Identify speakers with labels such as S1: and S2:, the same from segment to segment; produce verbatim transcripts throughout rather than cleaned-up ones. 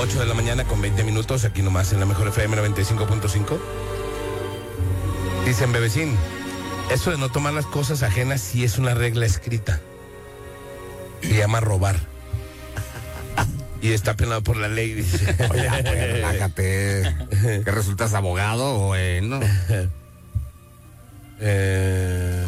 S1: ocho de la mañana con veinte minutos, aquí nomás en la Mejor F M noventa y cinco punto cinco. Dicen, bebecín, eso de no tomar las cosas ajenas sí es una regla escrita. Se llama robar. Y está penado por la ley, dice.
S2: Oye, pues, relájate. ¿Que resultas abogado o bueno?
S1: Eh,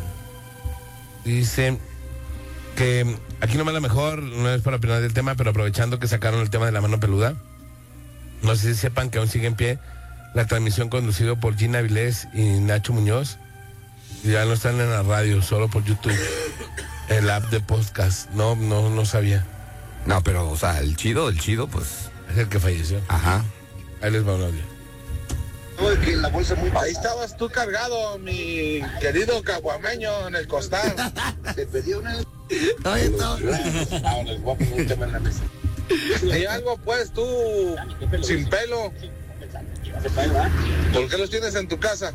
S1: dice que aquí nomás la mejor, no es para opinar del tema, pero aprovechando que sacaron el tema de la mano peluda, no sé si sepan que aún sigue en pie la transmisión conducido por Gina Avilés y Nacho Muñoz. Y ya no están en la radio, solo por YouTube, el app de podcast. No, no, no sabía.
S2: No, pero, o sea, el chido, el chido, pues.
S1: Es el que falleció.
S2: Ajá.
S1: Ahí les va un audio.
S3: Ahí estabas tú cargado, mi querido caguameño, en el costal. Te pedí una...
S4: Ahí está.
S3: Ahora les voy a poner un tema en la mesa. Y algo, pues, tú, sin pelo. ¿Por qué los tienes en tu casa?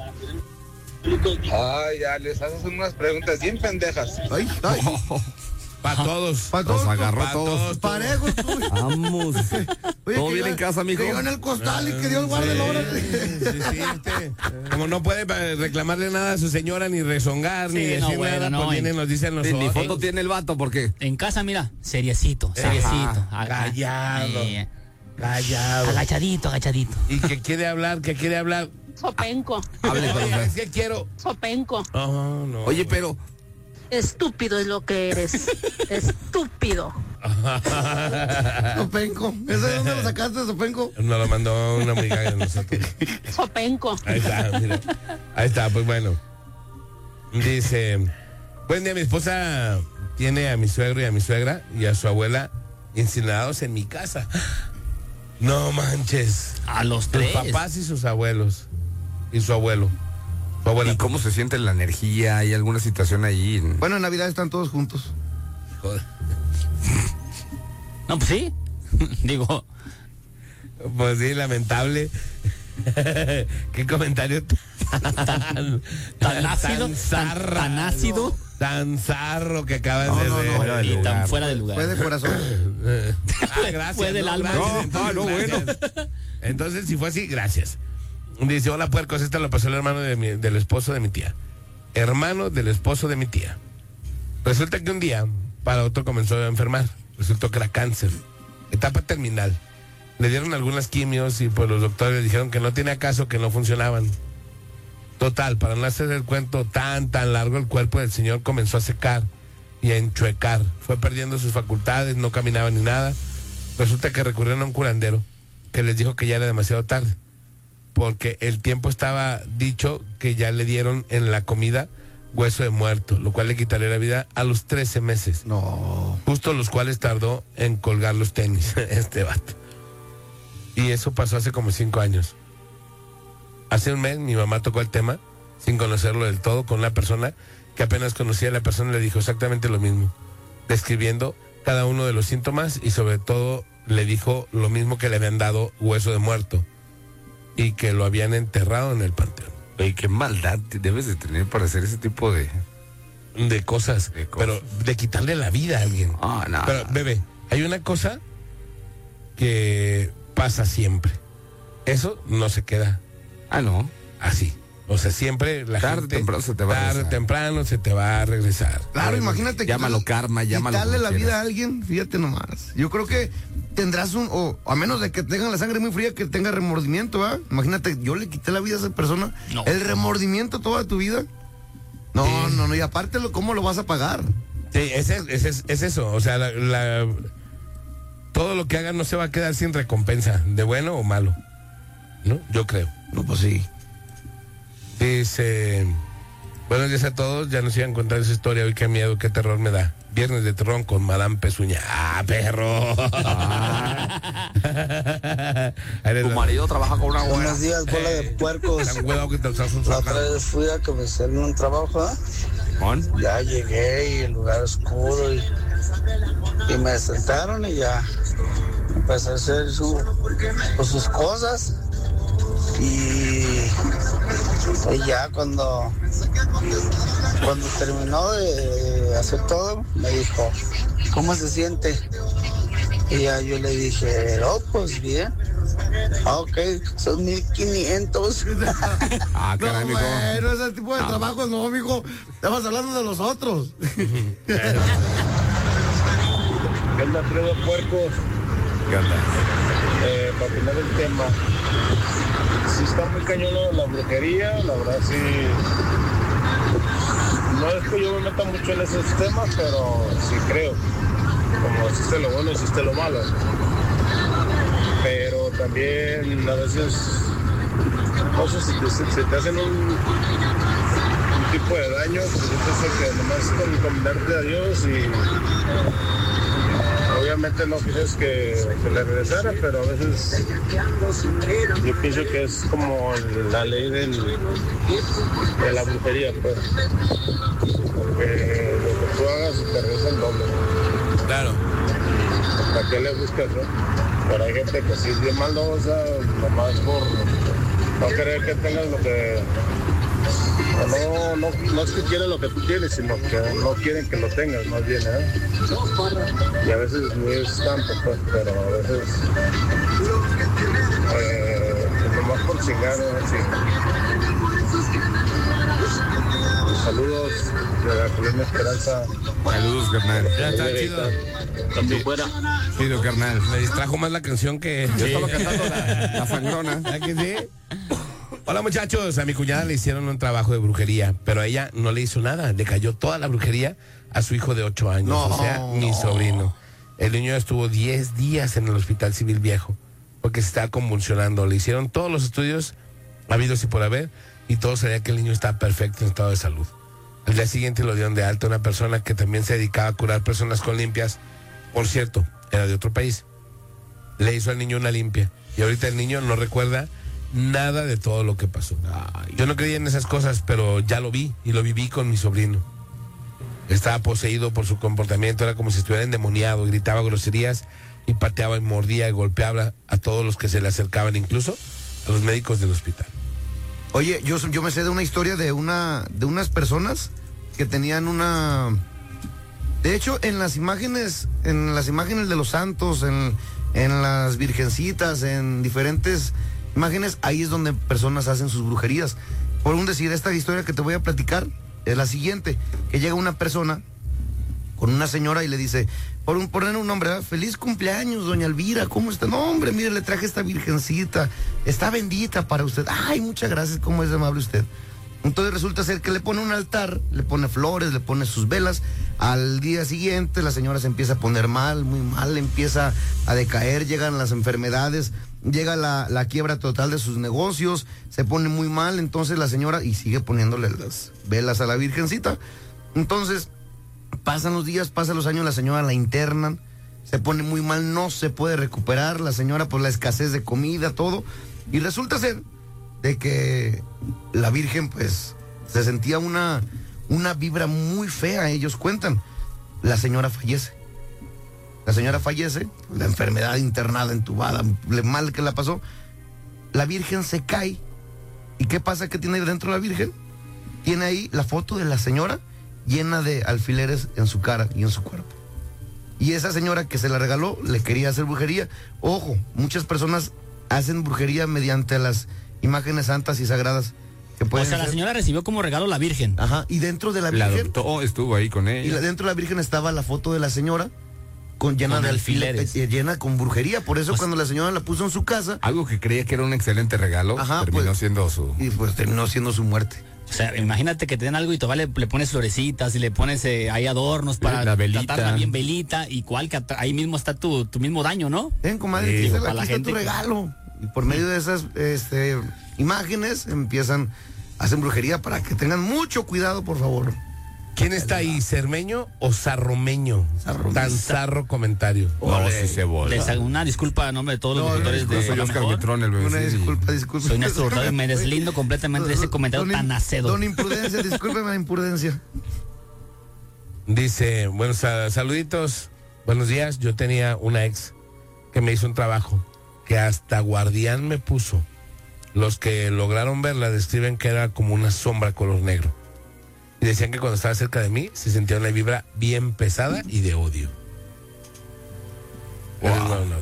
S3: Ay, ya, les haces unas preguntas bien pendejas.
S4: Ay, ay.
S1: Para todos.
S4: Para
S2: Nos
S4: todos.
S2: agarró
S1: pa'
S2: todos.
S1: todos.
S4: Parejos, tú.
S2: Vamos.
S4: Oye,
S2: ¿Todo
S4: que
S2: bien
S4: iba-
S2: en casa, mijo?
S4: Que iba en el costal y que Dios guarde la hora.
S1: Sí, sí, este, como no puede eh, reclamarle nada a su señora, ni rezongar, ni
S5: Sí,
S1: decir
S5: no, bueno,
S1: nada,
S5: no,
S1: pues viene y
S5: en-
S1: nos dicen
S2: Ni,
S1: nosotros.
S2: ni foto tiene el vato, ¿por qué?
S5: En casa, mira, seriecito, seriecito.
S1: Ajá,
S5: Aga-
S1: callado.
S5: eh,
S1: Callado.
S5: agachadito, agachadito.
S1: Y que quiere hablar, que quiere hablar.
S6: Sopenco,
S2: Hable,
S1: Oye,
S2: pero-
S1: es que quiero.
S6: sopenco.
S1: Oh, no.
S2: Oye, pero...
S6: Estúpido es lo que eres. Estúpido.
S4: Sopenco. ¿Ese de dónde lo sacaste, Sopenco?
S1: Nos lo mandó una amiga de nosotros.
S6: Sopenco.
S1: Ahí está, mira. Ahí está, pues bueno. Dice, buen día, mi esposa tiene a mi suegro y a mi suegra y a su abuela incinerados en mi casa. No manches.
S5: A los
S1: Sus
S5: tres.
S1: papás y sus abuelos. Y su abuelo. Su abuela.
S2: ¿Y cómo se siente la energía? ¿Hay alguna situación ahí?
S4: Bueno, en Navidad están todos juntos.
S1: Joder.
S5: No, pues sí. Digo,
S1: Pues sí, lamentable. Qué comentario tan,
S5: tan ácido, tan,
S1: zarra,
S5: tan ácido
S1: tan zarro que acabas
S4: No,
S1: de
S4: no,
S1: ver.
S4: no.
S2: Fuera de
S5: y tan
S2: lugar.
S5: fuera de lugar.
S4: Fue de corazón.
S1: Ah, gracias.
S5: Fue del
S1: no,
S5: alma.
S1: gracias,
S2: No,
S1: entonces,
S2: ah, no,
S1: gracias. Entonces, si fue así, gracias. Dice, hola puercos, esta lo pasó el hermano de mi- del esposo de mi tía. Hermano del esposo de mi tía. Resulta que un día, para otro comenzó a enfermar. Resultó que era cáncer. Etapa terminal. Le dieron algunas quimios y pues los doctores le dijeron que no tenía caso, que no funcionaban. Total, para no hacer el cuento tan, tan largo, el cuerpo del señor comenzó a secar y a enchuecar. Fue perdiendo sus facultades, no caminaba ni nada. Resulta que recurrieron a un curandero que les dijo que ya era demasiado tarde, porque el tiempo estaba dicho que ya le dieron en la comida hueso de muerto, lo cual le quitaría la vida a los trece meses.
S4: No.
S1: Justo los cuales tardó en colgar los tenis, este vato. Y eso pasó hace como cinco años. Hace un mes mi mamá tocó el tema, sin conocerlo del todo, con una persona que apenas conocía a la persona y le dijo exactamente lo mismo, describiendo cada uno de los síntomas y sobre todo le dijo lo mismo que le habían dado hueso de muerto y que lo habían enterrado en el panteón.
S2: Oye, qué maldad debes de tener para hacer ese tipo de...
S1: De cosas,
S2: De cosas.
S1: pero de quitarle la vida a alguien.
S2: Ah, no.
S1: Pero, bebé, hay una cosa que pasa siempre. Eso no se queda
S2: Ah, no.
S1: así. O sea, siempre la
S2: Tarde o
S1: gente...
S2: temprano se te va a
S1: tarde o
S2: regresar.
S1: temprano se te va a regresar.
S4: Claro,
S1: Bueno,
S4: imagínate.
S2: Llámalo
S4: quitarle-
S2: karma, llámalo
S4: Quitarle
S2: como
S4: la vida
S2: quieras.
S4: a alguien, fíjate nomás. Yo creo que tendrás un, o a menos de que tengan la sangre muy fría, que tenga remordimiento, ¿ah? Imagínate, yo le quité la vida a esa persona.
S5: No.
S4: El remordimiento toda tu vida. No,
S1: Sí.
S4: no, no, y aparte, lo- ¿cómo lo vas a pagar?
S1: Sí, es, es, es- es eso. O sea, la- la- todo lo que hagan no se va a quedar sin recompensa, de bueno o malo. ¿No? Yo creo.
S4: No, pues sí.
S1: Dice, buenos días a todos, ya nos iban a contar esa historia, hoy qué miedo, qué terror me da. Viernes de terror con Madame Pezuña. ¡Ah, perro! Ahí les
S2: Tu
S1: va.
S2: marido trabaja con una buena...
S7: Buenos días, bola de puercos.
S1: Tan huevo que te usas un
S7: La otra
S1: saco.
S7: vez fui a que me hicieron un trabajo, ¿eh?
S2: ¿Con?
S7: Ya llegué y el lugar oscuro y, y me sentaron y ya empecé a hacer su, pues, sus cosas y, y ya cuando, cuando terminó de hacer todo me dijo, ¿cómo se siente? Y ya yo le dije, oh, pues bien. Ah, ok, son mil quinientos.
S2: Ah,
S4: No,
S2: caray, mijo.
S4: bueno, ese tipo de trabajos no, mijo. Estamos hablando de los otros.
S3: ¿Qué onda, trío de puercos?
S2: ¿Qué onda?
S3: Eh, para opinar el tema, sí está muy cañón lo de la brujería, la verdad sí. No es que yo me meta mucho en esos temas, pero sí creo. Como existe lo bueno, existe lo malo. Pero también a veces cosas se te, se te hacen un, un tipo de daño, pues entonces que nomás con encomendarte a Dios y obviamente no quieres que, que le regresara, pero a veces yo pienso que es como la ley del, de la brujería, pues. Porque lo que tú hagas te regresa el doble.
S1: Claro.
S3: ¿Para qué le buscas, no? Pero hay gente que sí es bien maldosa, nomás por no querer que tengas lo que... No, no, no es que quieren lo que tú tienes, sino que no quieren que lo tengas, más bien, ¿eh? Y a veces no es tanto, pues, pero a veces... Eh, nomás por chingar, ¿no? Sí. Saludos de la Colonia Esperanza.
S2: Saludos, carnal.
S1: Ya está chido.
S3: También fuera.
S2: Chido, carnal.
S1: Me distrajo más la canción que yo estaba cantando la,
S2: La sangrona.
S1: ¿verdad que sí? Hola muchachos, a mi cuñada le hicieron un trabajo de brujería, pero a ella no le hizo nada, le cayó toda la brujería a su hijo de ocho años,
S4: No,
S1: o sea, mi sobrino. El niño estuvo diez días en el Hospital Civil Viejo, porque se estaba convulsionando. Le hicieron todos los estudios habidos y por haber, y todo sabía que el niño estaba perfecto en estado de salud. Al día siguiente lo dieron de alta una persona que también se dedicaba a curar personas con limpias. Por cierto, era de otro país. Le hizo al niño una limpia, y ahorita el niño no recuerda nada de todo lo que pasó. Ay, yo no creía en esas cosas, pero ya lo vi y lo viví con mi sobrino. Estaba poseído por su comportamiento, era como si estuviera endemoniado, gritaba groserías y pateaba y mordía y golpeaba a todos los que se le acercaban, incluso a los médicos del hospital.
S4: Oye, yo, yo me sé de una historia de una de unas personas que tenían una... De hecho, en las imágenes, en las imágenes de los santos, en, en las virgencitas, en diferentes imágenes, ahí es donde personas hacen sus brujerías. Por un decir, esta historia que te voy a platicar es la siguiente, que llega una persona con una señora y le dice, por un poner un nombre, ¿verdad? Feliz cumpleaños, doña Elvira, ¿cómo está? No, hombre, mire, le traje esta virgencita, está bendita para usted. Ay, muchas gracias, cómo es amable usted. Entonces resulta ser que le pone un altar, le pone flores, le pone sus velas. Al día siguiente la señora se empieza a poner mal, muy mal, empieza a decaer, llegan las enfermedades, llega la, la quiebra total de sus negocios, se pone muy mal, entonces la señora, y sigue poniéndole las velas a la virgencita. Entonces, pasan los días, pasan los años, la señora la internan, se pone muy mal, no se puede recuperar, la señora por la escasez de comida, todo, y resulta ser de que la Virgen pues se sentía una, una vibra muy fea, ellos cuentan. La señora fallece. La señora fallece, la enfermedad internada, entubada, le mal que la pasó. La Virgen se cae. ¿Y qué pasa que tiene dentro la Virgen? Tiene ahí la foto de la señora llena de alfileres en su cara y en su cuerpo. Y esa señora que se la regaló le quería hacer brujería. Ojo, muchas personas hacen brujería mediante las imágenes santas y sagradas que pueden
S5: O sea, la
S4: ser.
S5: señora recibió como regalo la Virgen.
S4: Ajá, y dentro de la
S2: La
S4: Virgen,
S2: adoptó, estuvo ahí con
S4: y
S2: ella.
S4: la- dentro de la Virgen estaba la foto de la señora con llena
S5: Con
S4: de alfileres,
S5: alfileres.
S4: eh, llena con brujería. Por eso
S5: Pues-
S4: cuando la señora la puso en su casa,
S2: Algo que creía que era un excelente regalo,
S4: Ajá,
S2: terminó
S4: pues-
S2: siendo su...
S4: y pues terminó siendo su muerte.
S5: O sea, imagínate que te den algo y todavía le, le pones florecitas y le pones eh, ahí adornos para
S2: La velita.
S5: tratarla bien velita, y cual que at- ahí mismo está tu, tu mismo daño, ¿no?
S4: Ven, comadre,
S2: Sí,
S4: aquí está,
S5: para
S4: aquí
S5: la
S4: está
S5: gente
S4: tu
S5: que-
S4: regalo. Y por medio de esas este, imágenes empiezan, hacen brujería para que tengan mucho cuidado, por favor.
S1: ¿Quién está ahí, cermeño o zarromeño?
S4: Zarromeño.
S1: Tan zarro comentario.
S2: No, sí se bola.
S5: Les hago una disculpa a nombre de todos
S4: No,
S5: los
S4: no,
S5: locutores
S4: disculpa,
S5: de
S2: Yo soy
S5: La
S2: Oscar
S5: Mejor.
S2: Buitrón, el bebé.
S4: Una disculpa, disculpa.
S5: Soy Néstor Hurtado y me deslindo completamente de ese comentario
S4: Don-
S5: tan acedo.
S4: Don Imprudencia, discúlpeme la imprudencia.
S1: Dice, bueno, sa- saluditos, buenos días. Yo tenía una ex que me hizo un trabajo que hasta guardián me puso. Los que lograron verla describen que era como una sombra color negro. Y decían que cuando estaba cerca de mí se sentía una vibra bien pesada y de odio. Wow. No, no, no.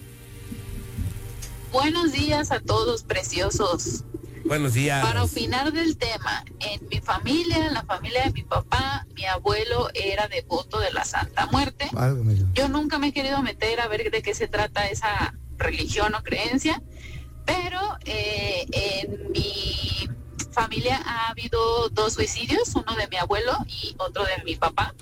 S8: Buenos días a todos, preciosos.
S1: Buenos días.
S8: Para opinar del tema, en mi familia, en la familia de mi papá, mi abuelo era devoto de la Santa Muerte.
S4: Válgame Dios.
S8: Yo nunca me he querido meter a ver de qué se trata esa religión o creencia, pero eh, en mi familia ha habido dos suicidios, uno de mi abuelo y otro de mi papá.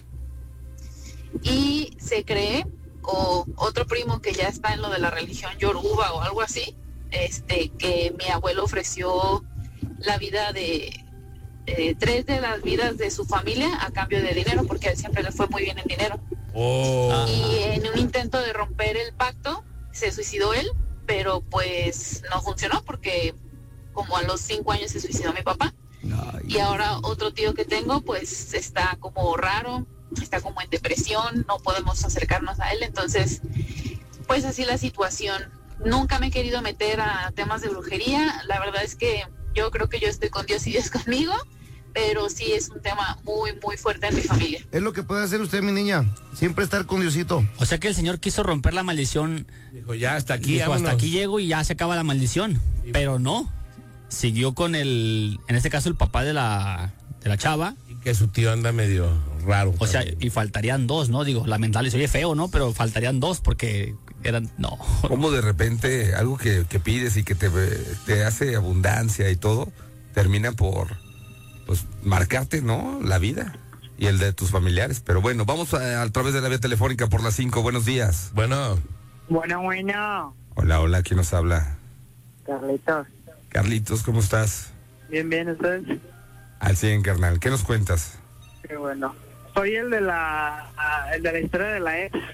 S8: Y se cree, o otro primo que ya está en lo de la religión yoruba o algo así, este que mi abuelo ofreció la vida de eh, tres de las vidas de su familia a cambio de dinero, porque a él siempre le fue muy bien en dinero.
S1: Oh.
S8: Y en un intento de romper el pacto se suicidó él, pero pues no funcionó porque como a los cinco años se suicidó mi papá.
S4: Ay.
S8: Y ahora otro tío que tengo pues está como raro, está como en depresión, no podemos acercarnos a él, entonces pues así la situación. Nunca me he querido meter a temas de brujería, la verdad es que yo creo que yo estoy con Dios y Dios conmigo, pero sí es un tema muy muy fuerte en mi familia.
S4: Es lo que puede hacer usted, mi niña, siempre estar con Diosito.
S5: O sea que el señor quiso romper la maldición.
S1: Dijo, ya hasta aquí,
S5: Dijo,
S1: vámonos.
S5: hasta aquí llego y ya se acaba la maldición. Pero no, siguió con el, en este caso el papá de la, de la chava.
S1: Y que su tío anda medio raro.
S5: O sea,
S1: también.
S5: y faltarían dos, ¿no? Digo, lamentable, se oye feo, ¿no? Pero faltarían dos porque eran, no.
S2: Como de repente algo que, que pides y que te, te hace abundancia y todo, termina por, pues, marcarte, ¿no? La vida y el de tus familiares. Pero bueno, vamos a, a través de la vía telefónica por las cinco. Buenos días.
S1: Bueno,
S9: Bueno, bueno,
S2: Hola, hola, ¿quién nos habla?
S9: Carlitos.
S2: Carlitos, ¿cómo estás?
S9: Bien, bien, ¿ustedes?
S2: Al cien, carnal. ¿Qué nos cuentas?
S9: Qué bueno. Soy el de la ah, el de la historia de la ex.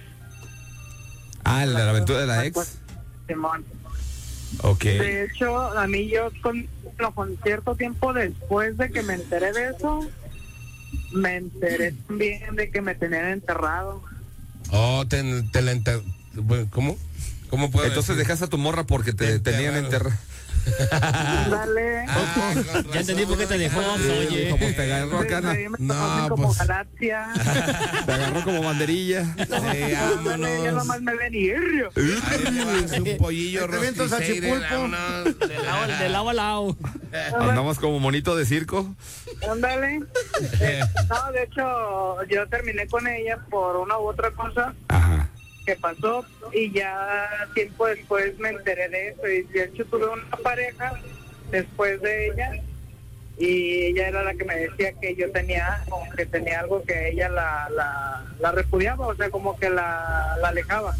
S2: Ah, la, la aventura de la ex.
S9: Simón.
S2: Ok.
S9: De hecho, a mí yo con, no, con cierto tiempo después de que me enteré de eso, me enteré también de que me tenían enterrado.
S1: oh, te, te la enter... bueno, ¿cómo? ¿Cómo puedo
S2: Entonces
S1: decir?
S2: dejaste a tu morra porque te,
S1: Te
S2: tenían
S1: enterraron.
S2: enterrado.
S9: Dale.
S1: Ah, con
S5: Ya
S1: razón.
S5: entendí por qué te dejó, oye.
S2: Como te agarró acá,
S9: De ahí me
S1: No,
S9: conocen como
S1: pues.
S9: Galaxia.
S2: te agarró como banderilla.
S1: Sí,
S9: Dale, ya
S1: vámonos.
S9: nomás me ven y irrio.
S1: Ahí te vas, un pollillo
S4: Ahí te aviento el
S1: rosticeire,
S4: salchipulpo.
S1: vámonos.
S5: De lado, de lado a lado.
S2: Andamos como monito de circo.
S9: Ándale. Eh, no, de hecho, yo terminé con ella por una u otra cosa
S2: Ajá.
S9: que pasó y ya tiempo después me enteré de eso y de hecho tuve una pareja después de ella y ella era la que me decía que yo tenía algo, que tenía algo que ella la, la, la repudiaba, o sea, como que la, la alejaba.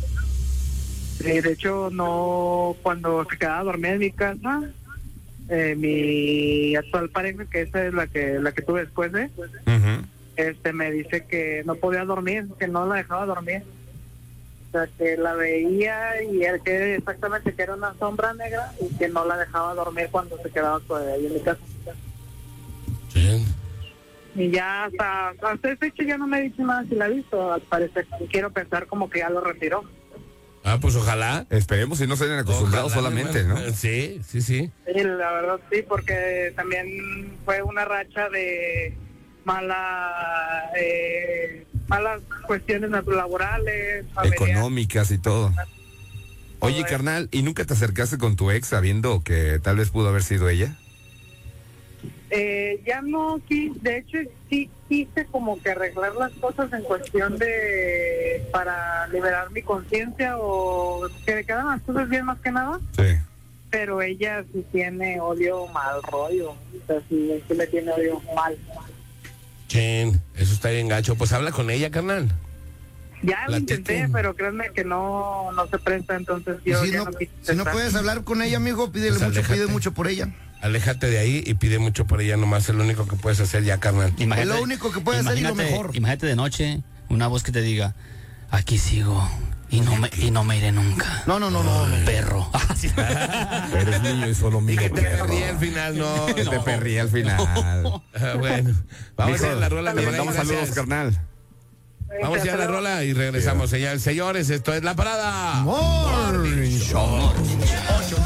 S9: Y de hecho, no, cuando se quedaba dormida en mi casa, eh, mi actual pareja, que esa es la que la que tuve después de,
S2: Ujú.
S9: este me dice que no podía dormir, que no la dejaba dormir. O sea, que la veía y él que exactamente que era una sombra negra y que no la dejaba dormir cuando se quedaba pues, ahí en mi casa.
S1: Sí.
S9: Y ya hasta, hasta ese hecho ya no me dice nada si la ha visto. Al parecer, quiero pensar como que ya lo retiró.
S1: Ah, pues ojalá.
S2: Esperemos si no se hayan acostumbrado
S1: Ojalá,
S2: solamente,
S1: mi
S2: ¿no?
S1: hermano. Sí, sí, sí.
S9: Sí, la verdad sí, porque también fue una racha de mala, eh, malas cuestiones laborales, familiares.
S2: Económicas y todo. Oye, carnal, ¿y nunca te acercaste con tu ex sabiendo que tal vez pudo haber sido ella?
S9: Eh, ya no quise, de hecho sí quise como que arreglar las cosas en cuestión de para liberar mi conciencia o que me quedan las cosas bien más que nada,
S2: Sí.
S9: pero ella sí tiene odio mal rollo, o sea, sí, sí le tiene odio mal.
S1: Chen, eso está bien gacho. Pues habla con ella, carnal.
S9: Ya lo
S1: Platiquen.
S9: intenté, pero créanme que no no se presta, entonces
S4: Y
S9: yo
S4: si
S9: ya
S4: no,
S9: no quise
S4: si no
S9: intentar.
S4: puedes hablar con ella, amigo, pídele
S1: Pues
S4: mucho,
S1: aléjate.
S4: pide mucho por ella.
S1: Aléjate de ahí y pide mucho por ella, nomás es lo único que puedes hacer ya, carnal.
S4: Es lo único que puedes hacer y lo
S5: imagínate-
S4: mejor.
S5: Imagínate de noche una voz que te diga, aquí sigo y no me, y no me iré nunca.
S4: No, no, no, no. no.
S5: Perro. Ah, sí.
S2: Eres niño y solo
S1: Y
S2: mío.
S1: que te perría al final, no.
S2: Que te
S1: no.
S2: perría al final.
S1: Ah, bueno, vamos a ir a la rola.
S2: Le
S1: mi
S2: mandamos
S1: rey,
S2: saludos,
S1: gracias.
S2: carnal.
S1: Vamos a ir a la rola y regresamos. Señores, señores, esto es La Parada.
S4: Morning Show.